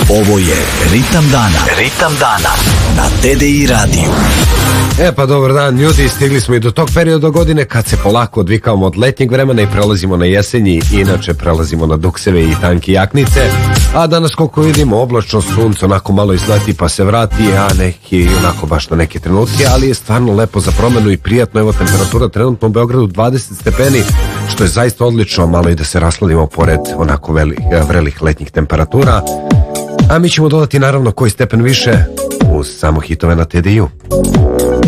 Ovo je Ritam dana. Ritam dana na TDI radiju. Pa dobar dan ljudi, stigli smo i do tog perioda godine kad se polako odvikavamo od letnjeg vremena i prelazimo na jesenji, inače prelazimo na dukseve i tanke jaknice, a danas koliko vidimo oblačno, sunce onako malo izleti pa se vrati, a neki onako baš na neke trenutke, ali je stvarno lepo za promenu i prijatno. Evo temperatura trenutno u Beogradu 20 stepeni, što je zaista odlično, malo i da se rasladimo pored onako vrelih letnjih temperatura. A mi ćemo dodati naravno koji stepen više uz samo hitove na TDI-u.